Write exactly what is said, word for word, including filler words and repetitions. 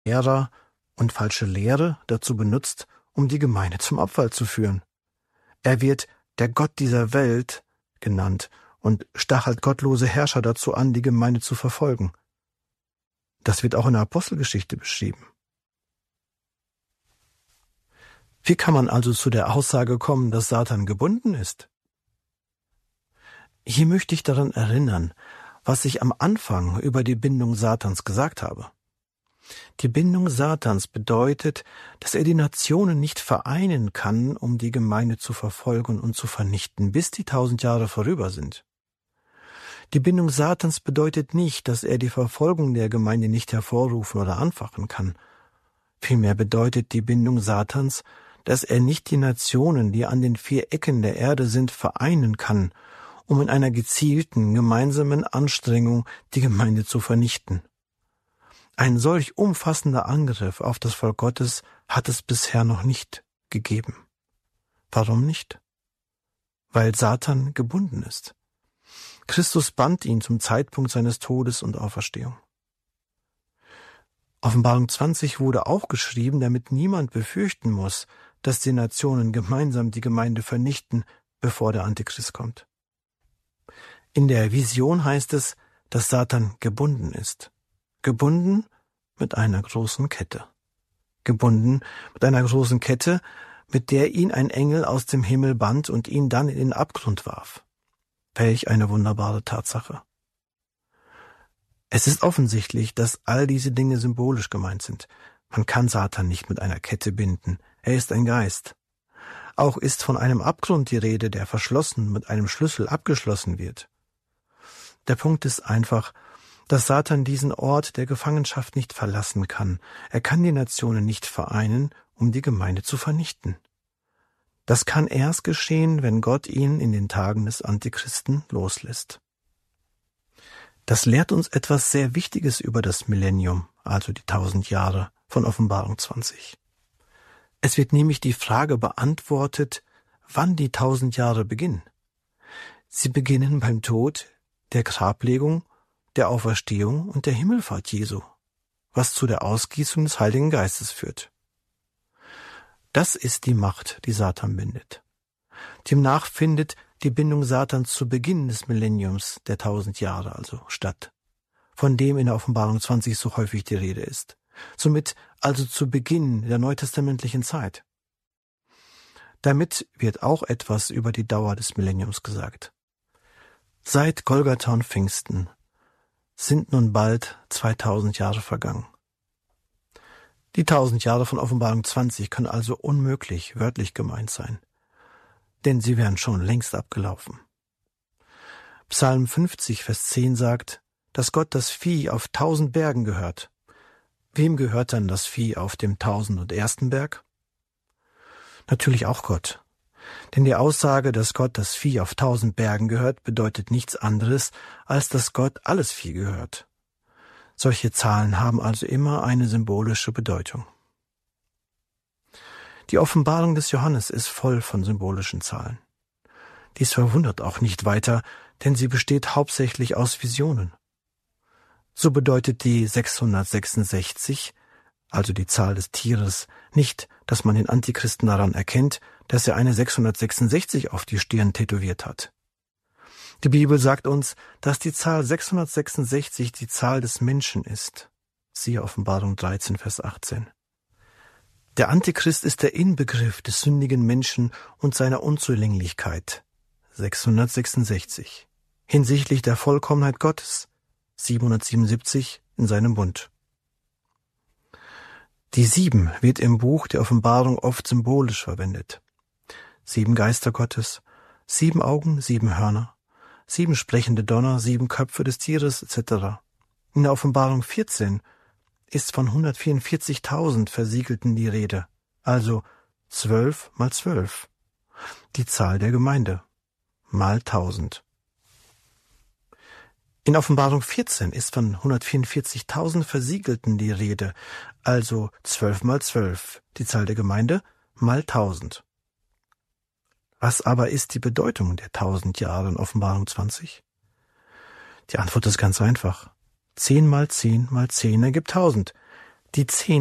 Lehrer und falsche Lehre dazu benutzt, um die Gemeinde zum Abfall zu führen. Er wird der Gott dieser Welt genannt und stachelt gottlose Herrscher dazu an, die Gemeinde zu verfolgen. Das wird auch in der Apostelgeschichte beschrieben. Wie kann man also zu der Aussage kommen, dass Satan gebunden ist? Hier möchte ich daran erinnern, was ich am Anfang über die Bindung Satans gesagt habe. Die Bindung Satans bedeutet, dass er die Nationen nicht vereinen kann, um die Gemeinde zu verfolgen und zu vernichten, bis die tausend Jahre vorüber sind. Die Bindung Satans bedeutet nicht, dass er die Verfolgung der Gemeinde nicht hervorrufen oder anfachen kann. Vielmehr bedeutet die Bindung Satans, dass er nicht die Nationen, die an den vier Ecken der Erde sind, vereinen kann, um in einer gezielten, gemeinsamen Anstrengung die Gemeinde zu vernichten. Ein solch umfassender Angriff auf das Volk Gottes hat es bisher noch nicht gegeben. Warum nicht? Weil Satan gebunden ist. Christus band ihn zum Zeitpunkt seines Todes und Auferstehung. Offenbarung zwanzig wurde auch geschrieben, damit niemand befürchten muss, dass die Nationen gemeinsam die Gemeinde vernichten, bevor der Antichrist kommt. In der Vision heißt es, dass Satan gebunden ist. Gebunden mit einer großen Kette. Gebunden mit einer großen Kette, mit der ihn ein Engel aus dem Himmel band und ihn dann in den Abgrund warf. Welch eine wunderbare Tatsache. Es ist offensichtlich, dass all diese Dinge symbolisch gemeint sind. Man kann Satan nicht mit einer Kette binden. Er ist ein Geist. Auch ist von einem Abgrund die Rede, der verschlossen mit einem Schlüssel abgeschlossen wird. Der Punkt ist einfach, dass Satan diesen Ort der Gefangenschaft nicht verlassen kann. Er kann die Nationen nicht vereinen, um die Gemeinde zu vernichten. Das kann erst geschehen, wenn Gott ihn in den Tagen des Antichristen loslässt. Das lehrt uns etwas sehr Wichtiges über das Millennium, also die tausend Jahre von Offenbarung zwanzig. Es wird nämlich die Frage beantwortet, wann die tausend Jahre beginnen. Sie beginnen beim Tod, der Grablegung, der Auferstehung und der Himmelfahrt Jesu, was zu der Ausgießung des Heiligen Geistes führt. Das ist die Macht, die Satan bindet. Demnach findet die Bindung Satans zu Beginn des Millenniums, der tausend Jahre also, statt, von dem in der Offenbarung zwanzig so häufig die Rede ist. Somit also zu Beginn der neutestamentlichen Zeit. Damit wird auch etwas über die Dauer des Millenniums gesagt. Seit Golgatha und Pfingsten sind nun bald zweitausend Jahre vergangen. Die tausend Jahre von Offenbarung zwanzig können also unmöglich wörtlich gemeint sein, denn sie wären schon längst abgelaufen. Psalm fünfzig, Vers zehn sagt, dass Gott das Vieh auf tausend Bergen gehört. Wem gehört dann das Vieh auf dem tausend und ersten Berg? Natürlich auch Gott. Denn die Aussage, dass Gott das Vieh auf tausend Bergen gehört, bedeutet nichts anderes, als dass Gott alles Vieh gehört. Solche Zahlen haben also immer eine symbolische Bedeutung. Die Offenbarung des Johannes ist voll von symbolischen Zahlen. Dies verwundert auch nicht weiter, denn sie besteht hauptsächlich aus Visionen. So bedeutet die sechshundertsechsundsechzig, also die Zahl des Tieres, nicht, dass man den Antichristen daran erkennt, dass er eine sechshundertsechsundsechzig auf die Stirn tätowiert hat. Die Bibel sagt uns, dass die Zahl sechshundertsechsundsechzig die Zahl des Menschen ist. Siehe Offenbarung dreizehn, Vers achtzehn. Der Antichrist ist der Inbegriff des sündigen Menschen und seiner Unzulänglichkeit. sechshundertsechsundsechzig. Hinsichtlich der Vollkommenheit Gottes. siebenhundertsiebenundsiebzig in seinem Bund. Die Sieben wird im Buch der Offenbarung oft symbolisch verwendet. Sieben Geister Gottes, sieben Augen, sieben Hörner, sieben sprechende Donner, sieben Köpfe des Tieres et cetera. In der Offenbarung vierzehn ist von hundertvierundvierzigtausend Versiegelten die Rede, also zwölf mal zwölf. Die Zahl der Gemeinde, mal tausend. In Offenbarung vierzehn ist von hundertvierundvierzigtausend Versiegelten die Rede, also zwölf mal zwölf, die Zahl der Gemeinde, mal tausend. Was aber ist die Bedeutung der tausend Jahre in Offenbarung zwanzig? Die Antwort ist ganz einfach. Zehn mal zehn mal zehn ergibt tausend. Die zehn